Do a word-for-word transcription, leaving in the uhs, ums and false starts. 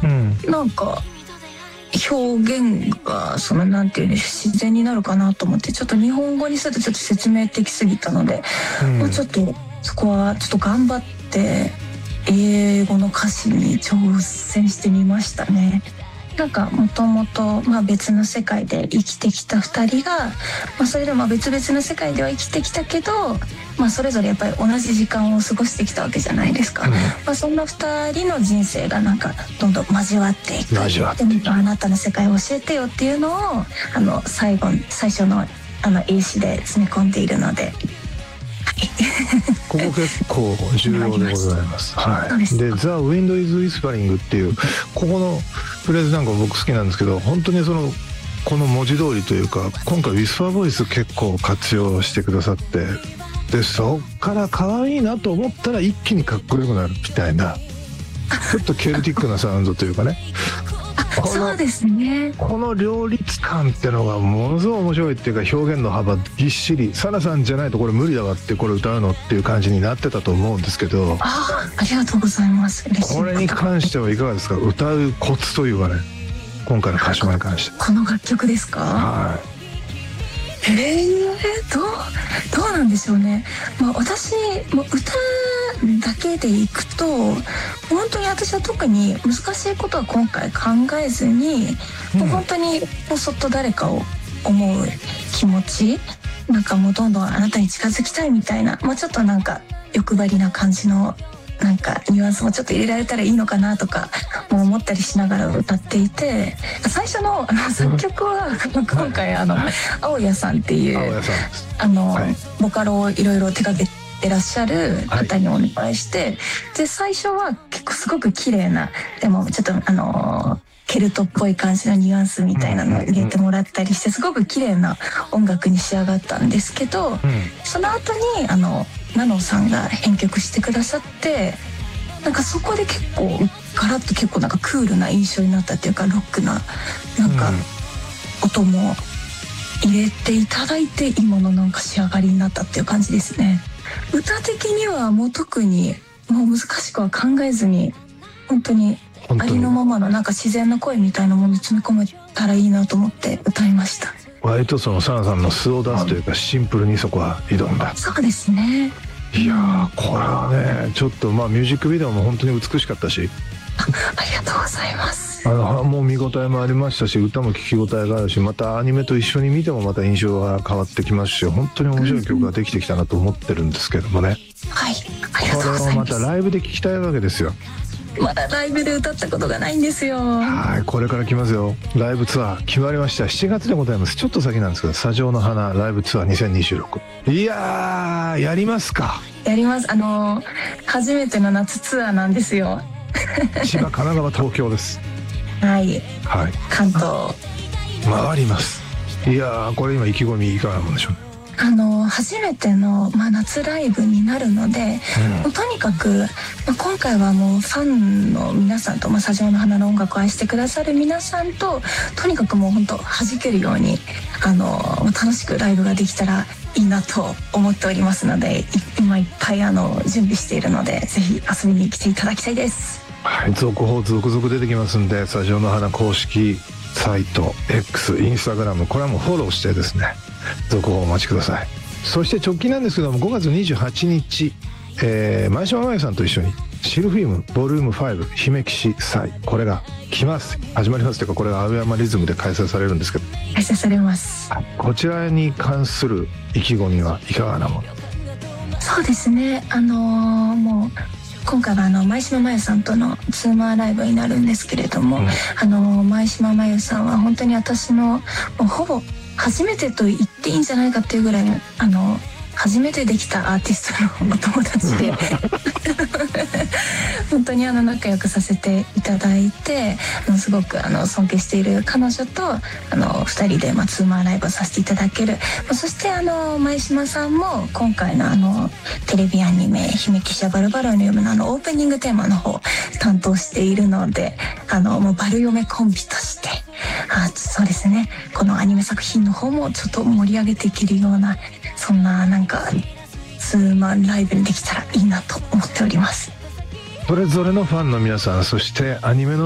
うん、 なんか表現がそのなんていうんでしょう、自然になるかなと思って、ちょっと日本語にするとちょっと説明的すぎたので、うん、もうちょっとそこはちょっと頑張って英語の歌詞に挑戦してみましたね。なんかもともと別の世界で生きてきたふたりが、まあ、それでも別々の世界では生きてきたけど、まあ、それぞれやっぱり同じ時間を過ごしてきたわけじゃないですか、うん、まあ、そんなふたりの人生がなんかどんどん交わっていく。 交わってでもあなたの世界を教えてよっていうのをあの最後最初のあの英詞で詰め込んでいるのでここ結構重要でございます。はい。で、The Wind is Whispering っていうここのフレーズなんか僕好きなんですけど、本当にそのこの文字通りというか、今回ウィスパーボイス結構活用してくださって、でそっから可愛いなと思ったら一気にかっこよくなるみたいな、ちょっとケルティックなサウンドというかね。 そうですね。 この両立感ってのがものすごい面白いっていうか、表現の幅ぎっしり、サラさんじゃないとこれ無理だわってこれ歌うのっていう感じになってたと思うんですけど、 あありがとうございます。嬉しい。 これに関してはいかがですか、歌うコツというかね、今回の歌詞に関して。 この楽曲ですか？ はい。 えー、どうどうなんでしょうね。まあ、私も歌だけでいくと本当に私は特に難しいことは今回考えずに、うん、もう本当にもうそっと誰かを思う気持ち、なんかもうどんどんあなたに近づきたいみたいな、もうちょっとなんか欲張りな感じのなんかニュアンスもちょっと入れられたらいいのかなとかも思ったりしながら歌っていて、最初のあの作曲は今回あの青谷さんっていうあのボカロをいろいろ手掛けてらっしゃる方にお願いして、はい、で最初は結構すごく綺麗な、でもちょっとあのケルトっぽい感じのニュアンスみたいなのを入れてもらったりして、すごく綺麗な音楽に仕上がったんですけど、うん、その後にあのナノさんが編曲してくださって、なんかそこで結構ガラッと結構なんかクールな印象になったっていうか、ロックななんか音も入れていただいて今のなんか仕上がりになったっていう感じですね。歌的にはもう特にもう難しくは考えずに、本当にありのままのなんか自然な声みたいなものに詰め込めたらいいなと思って歌いました。 割とそのサナさんの素を出すというか、シンプルにそこは挑んだ。 そうですね。 いやー、これはねちょっとまあミュージックビデオも本当に美しかったし、 あ, ありがとうございます。 あのもう見応えもありましたし、歌も聴き応えがあるし、またアニメと一緒に見てもまた印象が変わってきますし、本当に面白い曲ができてきたなと思ってるんですけどもね、 うん、はい、ありがとうございます。 これをまたライブで聴きたいわけですよ。 まだライブで歌ったことがないんですよ。 はい、これから来ますよ。ライブツアー決まりました。しちがつでございます。ちょっと先なんですけど、砂上の花ライブツアーにせんにじゅうろく、いやーやりますか。 やります。あの初めての夏ツアーなんですよ。 千葉、神奈川、東京です。 はい、はい、関東回ります。いやー、これ今意気込みいかがなんでしょうね。 あの初めての、まあ、夏ライブになるので、うん、もうとにかく、まあ、今回はもうファンの皆さんと、まあ、砂上の花の音楽を愛してくださる皆さんと、とにかくもう本当弾けるようにあの楽しくライブができたらいいなと思っておりますので、今いっぱいあの準備しているので、ぜひ遊びに来ていただきたいです。 はい、続報続々出てきますんで、砂上の花公式サイト X、インスタグラム、これはもうフォローしてですね、続報お待ちください。そして直近なんですけども、ごがつにじゅうはちにち、えー、前島真由さんと一緒にシルフィームボリュームご姫騎士祭、これが来ます。始まりますというか、これが青山リズムで開催されるんですけど、 開催されます。 こちらに関する意気込みはいかがなもの？ そうですね、あのー、もう今回はあの前島真由さんとのツーマーライブになるんですけれども、うん、あの前島真由さんは本当に私のもうほぼ初めてと言っていいんじゃないかっていうぐらい、あの初めてできたアーティストのお友達で本当にあの仲良くさせていただいて、あのすごくあの尊敬している彼女とあのふたりでまあツーマーライブをさせていただける。そしてあの前島さんも今回のあのテレビアニメ「姫騎士バルバロニウム」のあのオープニングテーマの方担当しているので、あのもうバル嫁コンビとしてあそうですね、このアニメ作品の方もちょっと盛り上げていけるような、そんななんかツーマンライブにできたらいいなと思っております。 それぞれのファンの皆さん、そしてアニメの